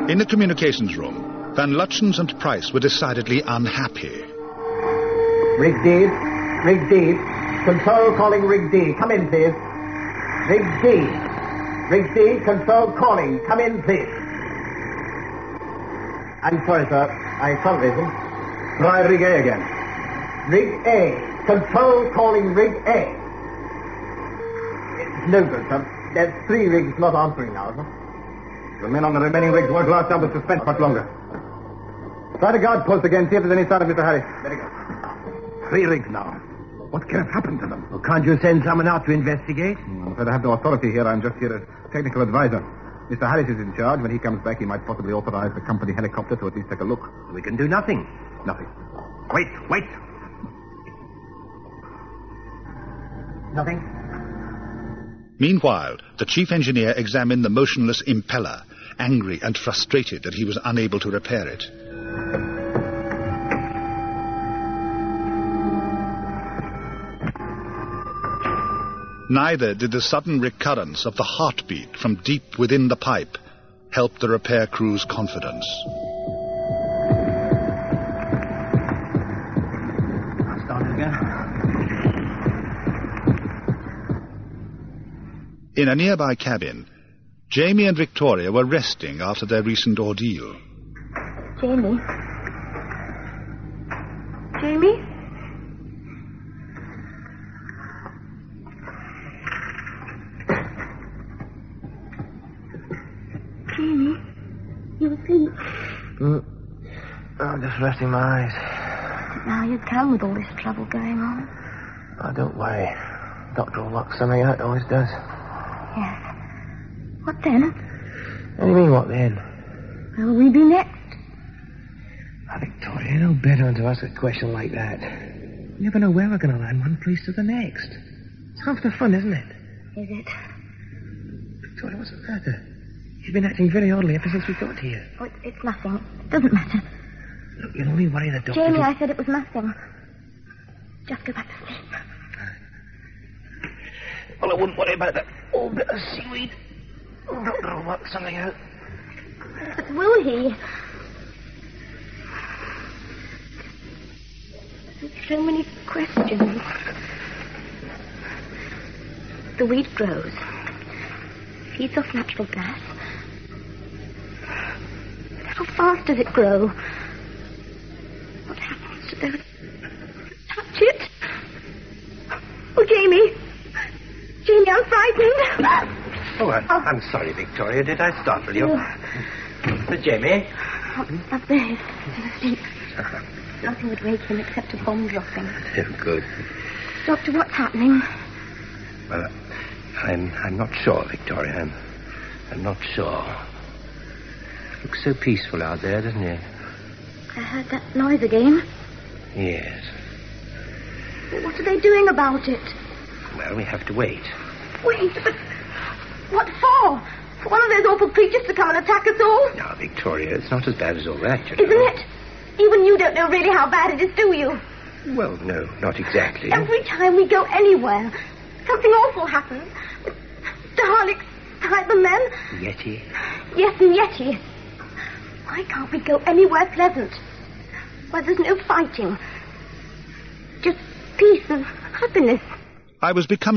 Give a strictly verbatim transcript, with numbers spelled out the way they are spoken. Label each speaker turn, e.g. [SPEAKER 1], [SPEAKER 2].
[SPEAKER 1] In the communications room, Van Lutyens and Price were decidedly unhappy.
[SPEAKER 2] Rig D. Rig D. Control calling Rig D. Come in, please. Rig D. Rig D. Control calling. Come in, please. I'm sorry, sir. I can't listen. Try Rig A again. Rig A. Control calling Rig A. It's no good, sir. There's three rigs not answering now, sir. The men on the remaining rigs won't last out the suspense much longer. Try the guard post again, see if there's any sign of Mister Harris. Very good. Three rigs now. What can have happened to them?
[SPEAKER 3] Well, can't you send someone out to investigate?
[SPEAKER 2] I'm afraid I have no authority here. I'm just here as technical advisor. Mister Harris is in charge. When he comes back, he might possibly authorize the company helicopter to at least take a look.
[SPEAKER 3] We can do nothing.
[SPEAKER 2] Nothing. Wait, wait. Nothing.
[SPEAKER 1] Meanwhile, the chief engineer examined the motionless impeller, angry and frustrated that he was unable to repair it. Neither did the sudden recurrence of the heartbeat from deep within the pipe help the repair crew's confidence.
[SPEAKER 3] I'll start it again.
[SPEAKER 1] In a nearby cabin, Jamie and Victoria were resting after their recent ordeal.
[SPEAKER 4] Jamie? Jamie? Jamie? You asleep?
[SPEAKER 3] Mm. I'm just resting my eyes.
[SPEAKER 4] Now you can with all this trouble going on.
[SPEAKER 3] Oh, don't worry. Doctor will work something out, always does.
[SPEAKER 4] Yes. What then?
[SPEAKER 3] What do you mean, what then?
[SPEAKER 4] Where will we be next?
[SPEAKER 3] Oh, Victoria, you know better than to ask a question like that. You never know where we're going to land one place to the next. It's half the fun, isn't it?
[SPEAKER 4] Is it?
[SPEAKER 3] Victoria, what's the matter? You've been acting very oddly ever since we got here.
[SPEAKER 4] Oh, it, it's nothing. It doesn't matter.
[SPEAKER 3] Look, you'll only worry the doctor...
[SPEAKER 4] Jamie,
[SPEAKER 3] to...
[SPEAKER 4] I said it was nothing. Just go back to sleep.
[SPEAKER 3] Well, I wouldn't worry about that old bit of seaweed. The doctor will work something out.
[SPEAKER 4] But will he? So many questions. The weed grows. Feeds off natural gas. How fast does it grow? What happens to those... Touch it? Oh, Jamie. Jamie, I'm frightened.
[SPEAKER 3] Oh, I, I'm sorry, Victoria. Did I startle you?
[SPEAKER 4] Oh.
[SPEAKER 3] But Jamie?
[SPEAKER 4] Up, up there. He's asleep. Nothing would wake him except a bomb dropping.
[SPEAKER 3] Oh, good.
[SPEAKER 4] Doctor, what's happening?
[SPEAKER 3] Well, I'm I'm not sure, Victoria. I'm I'm not sure. It looks so peaceful out there, doesn't it?
[SPEAKER 4] I heard that noise again.
[SPEAKER 3] Yes.
[SPEAKER 4] What are they doing about it?
[SPEAKER 3] Well, we have to wait.
[SPEAKER 4] Wait, but what for? For one of those awful creatures to come and attack us all?
[SPEAKER 3] Now, Victoria, it's not as bad as all that, you know.
[SPEAKER 4] Isn't it? Even you don't know really how bad it is, do you?
[SPEAKER 3] Well, no, not exactly.
[SPEAKER 4] Every time we go anywhere, something awful happens. With Daleks, Cybermen.
[SPEAKER 3] Yeti?
[SPEAKER 4] Yes, and Yeti. Why can't we go anywhere pleasant? Where there's no fighting. Just peace and happiness.
[SPEAKER 1] I was becoming